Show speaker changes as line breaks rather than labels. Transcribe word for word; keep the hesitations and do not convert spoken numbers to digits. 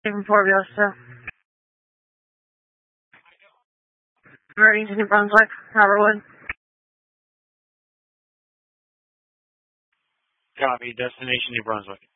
Even four Buster. Ready to New Brunswick, Harwood.
Copy, destination New Brunswick.